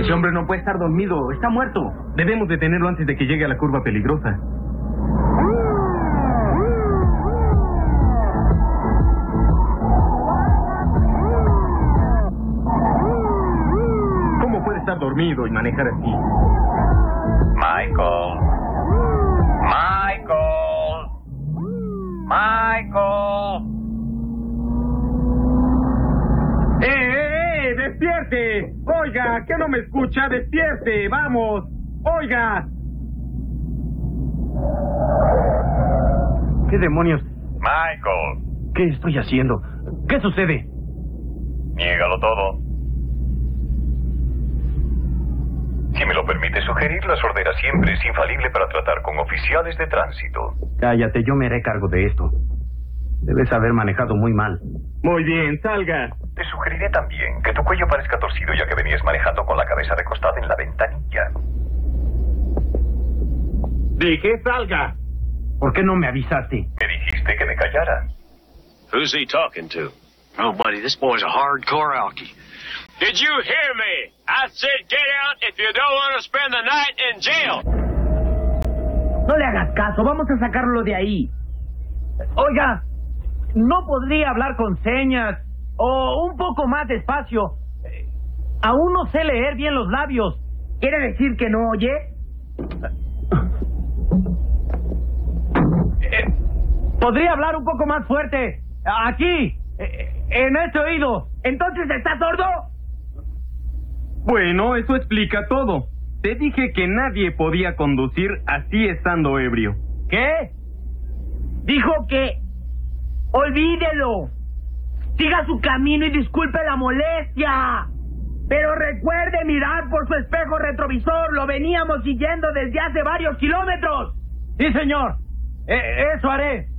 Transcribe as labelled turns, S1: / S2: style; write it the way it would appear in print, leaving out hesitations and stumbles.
S1: Ese hombre no puede estar dormido, está muerto. Debemos detenerlo antes de que llegue a la curva peligrosa. ¿Cómo puede estar dormido y manejar así?
S2: Michael.
S1: ¡Despierte! Oiga, ¿qué no me escucha? ¡Despierte! ¡Vamos! ¡Oiga! ¿Qué demonios?
S2: Michael.
S1: ¿Qué estoy haciendo? ¿Qué sucede?
S2: Niégalo todo. Si me lo permite sugerir, la sordera siempre es infalible para tratar con oficiales de tránsito.
S1: Cállate, yo me haré cargo de esto. Debes haber manejado muy mal. Muy bien, salga.
S2: Te sugeriré también que tu cuello parezca torcido ya que venías manejando con la cabeza recostada en la ventanilla.
S1: Dije, salga. ¿Por qué no me avisaste?
S2: Me dijiste que me callara.
S3: Who's he talking to? Oh, buddy, this boy's a hardcore alkie. Did you hear me? I said get out if you don't want to spend the night in jail.
S4: No le hagas caso, vamos a sacarlo de ahí. Oiga, ¿no podría hablar con señas o un poco más despacio? Aún no sé leer bien los labios. ¿Quiere decir que no oye? ¿Podría hablar un poco más fuerte? Aquí, en este oído. ¿Entonces está sordo?
S1: Bueno, eso explica todo. Te dije que nadie podía conducir así estando ebrio.
S4: ¿Qué? Dijo que... Olvídelo. Siga su camino y disculpe la molestia. Pero recuerde mirar por su espejo retrovisor. Lo veníamos siguiendo desde hace varios kilómetros. Sí, señor. Eso haré.